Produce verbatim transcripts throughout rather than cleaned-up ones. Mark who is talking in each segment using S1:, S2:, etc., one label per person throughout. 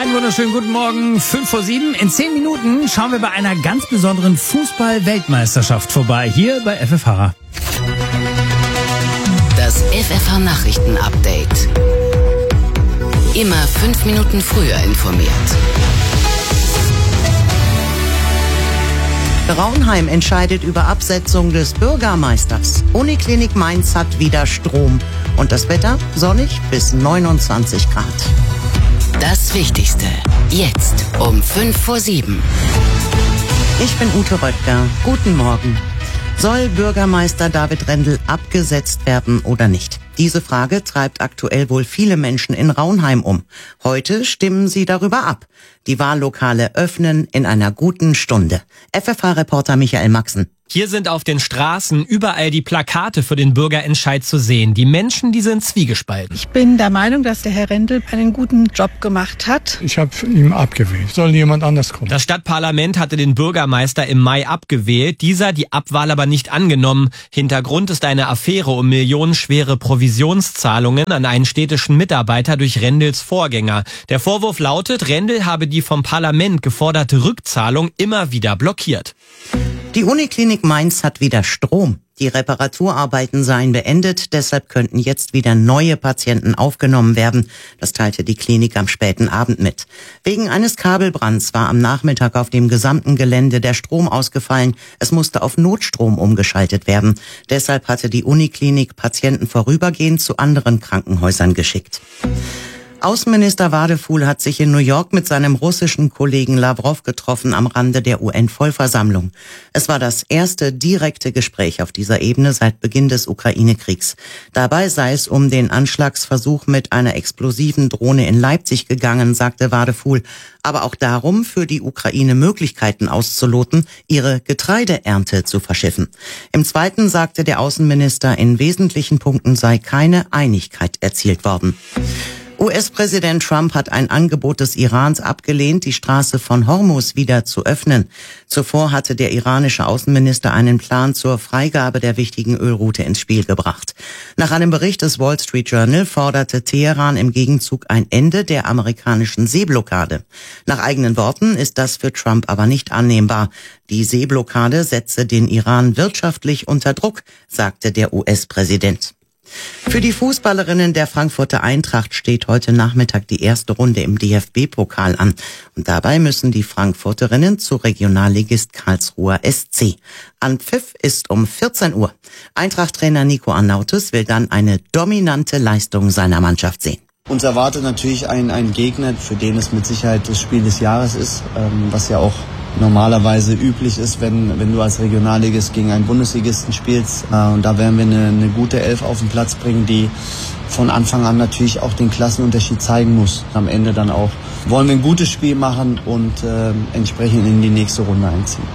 S1: Einen wunderschönen guten Morgen, fünf vor sieben. In zehn Minuten schauen wir bei einer ganz besonderen Fußball-Weltmeisterschaft vorbei, hier bei F F H.
S2: Das F F H-Nachrichten-Update. Immer fünf Minuten früher informiert.
S3: Raunheim entscheidet über Absetzung des Bürgermeisters. Uniklinik Mainz hat wieder Strom. Und das Wetter sonnig bis neunundzwanzig Grad.
S2: Das Wichtigste jetzt um fünf vor sieben.
S3: Ich bin Ute Röttger. Guten Morgen. Soll Bürgermeister David Rendel abgesetzt werden oder nicht? Diese Frage treibt aktuell wohl viele Menschen in Raunheim um. Heute stimmen sie darüber ab. Die Wahllokale öffnen in einer guten Stunde. F F H-Reporter Michael Maxen.
S4: Hier sind auf den Straßen überall die Plakate für den Bürgerentscheid zu sehen. Die Menschen, die sind zwiegespalten.
S5: Ich bin der Meinung, dass der Herr Rendel einen guten Job gemacht hat.
S6: Ich habe ihn abgewählt. Soll jemand anders kommen?
S4: Das Stadtparlament hatte den Bürgermeister im Mai abgewählt. Dieser die Abwahl aber nicht angenommen. Hintergrund ist eine Affäre um millionenschwere Provisionszahlungen an einen städtischen Mitarbeiter durch Rendels Vorgänger. Der Vorwurf lautet, Rendel habe die vom Parlament geforderte Rückzahlung immer wieder blockiert.
S3: Die Uniklinik Mainz hat wieder Strom. Die Reparaturarbeiten seien beendet, deshalb könnten jetzt wieder neue Patienten aufgenommen werden. Das teilte die Klinik am späten Abend mit. Wegen eines Kabelbrands war am Nachmittag auf dem gesamten Gelände der Strom ausgefallen. Es musste auf Notstrom umgeschaltet werden. Deshalb hatte die Uniklinik Patienten vorübergehend zu anderen Krankenhäusern geschickt. Außenminister Wadefuhl hat sich in New York mit seinem russischen Kollegen Lawrow getroffen am Rande der U N-Vollversammlung. Es war das erste direkte Gespräch auf dieser Ebene seit Beginn des Ukraine-Kriegs. Dabei sei es um den Anschlagsversuch mit einer explosiven Drohne in Leipzig gegangen, sagte Wadefuhl, aber auch darum, für die Ukraine Möglichkeiten auszuloten, ihre Getreideernte zu verschiffen. Im Zweiten sagte der Außenminister, in wesentlichen Punkten sei keine Einigkeit erzielt worden. U S-Präsident Trump hat ein Angebot des Irans abgelehnt, die Straße von Hormuz wieder zu öffnen. Zuvor hatte der iranische Außenminister einen Plan zur Freigabe der wichtigen Ölroute ins Spiel gebracht. Nach einem Bericht des Wall Street Journal forderte Teheran im Gegenzug ein Ende der amerikanischen Seeblockade. Nach eigenen Worten ist das für Trump aber nicht annehmbar. Die Seeblockade setze den Iran wirtschaftlich unter Druck, sagte der U S-Präsident. Für die Fußballerinnen der Frankfurter Eintracht steht heute Nachmittag die erste Runde im D F B-Pokal an. Und dabei müssen die Frankfurterinnen zu Regionalligist Karlsruher S C. Anpfiff ist um vierzehn Uhr. Eintracht-Trainer Nico Arnautis will dann eine dominante Leistung seiner Mannschaft sehen.
S7: Uns erwartet natürlich ein, ein Gegner, für den es mit Sicherheit das Spiel des Jahres ist, ähm, was ja auch normalerweise üblich ist, wenn, wenn du als Regionalligist gegen einen Bundesligisten spielst. Äh, und da werden wir eine, eine gute Elf auf den Platz bringen, die von Anfang an natürlich auch den Klassenunterschied zeigen muss. Am Ende dann auch wollen wir ein gutes Spiel machen und äh, entsprechend in die nächste Runde einziehen.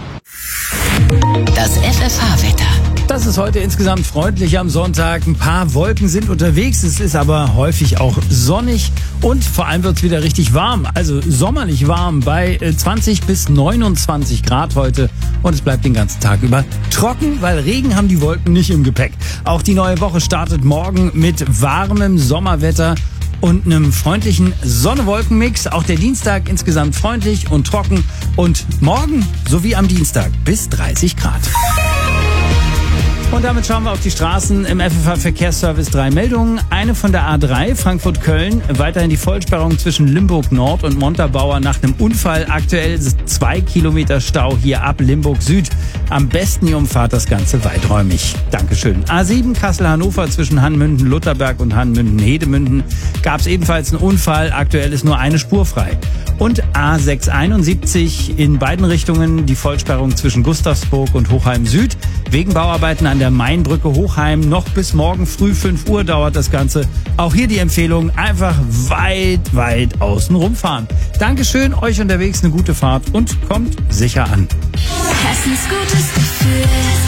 S2: Das F F H-Wetter.
S1: Das ist heute insgesamt freundlich am Sonntag. Ein paar Wolken sind unterwegs, es ist aber häufig auch sonnig und vor allem wird es wieder richtig warm. Also sommerlich warm bei zwanzig bis neunundzwanzig Grad heute und es bleibt den ganzen Tag über trocken, weil Regen haben die Wolken nicht im Gepäck. Auch die neue Woche startet morgen mit warmem Sommerwetter und einem freundlichen Sonne-Wolken-Mix. Auch der Dienstag insgesamt freundlich und trocken und morgen sowie am Dienstag bis dreißig Grad. Und damit schauen wir auf die Straßen. Im F F H-Verkehrsservice drei Meldungen. Eine von der A drei, Frankfurt-Köln. Weiterhin die Vollsperrung zwischen Limburg Nord und Montabaur nach einem Unfall. Aktuell zwei Kilometer Stau hier ab Limburg Süd. Am besten ihr umfahrt das Ganze weiträumig. Dankeschön. A sieben Kassel-Hannover zwischen Hannmünden-Lutherberg und Hannmünden-Hedemünden gab es ebenfalls einen Unfall. Aktuell ist nur eine Spur frei. Und A sechs einundsiebzig in beiden Richtungen die Vollsperrung zwischen Gustavsburg und Hochheim Süd. Wegen Bauarbeiten an der Mainbrücke Hochheim noch bis morgen früh fünf Uhr dauert das Ganze. Auch hier die Empfehlung, einfach weit, weit außen rumfahren. Dankeschön, euch unterwegs eine gute Fahrt und kommt sicher an.
S8: Hessens gutes Gefühl.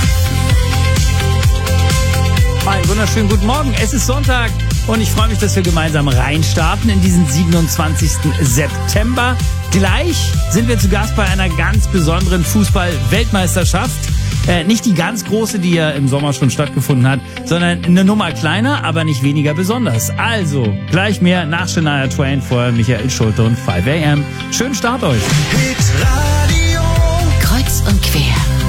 S1: Einen wunderschönen guten Morgen. Es ist Sonntag und ich freue mich, dass wir gemeinsam reinstarten in diesen siebenundzwanzigsten September. Gleich sind wir zu Gast bei einer ganz besonderen Fußball-Weltmeisterschaft. Äh, nicht die ganz große, die ja im Sommer schon stattgefunden hat, sondern eine Nummer kleiner, aber nicht weniger besonders. Also, gleich mehr nach Shania Twain, vorher Michael Schulte und fünf a m. Schönen Start euch.
S2: Kreuz und quer.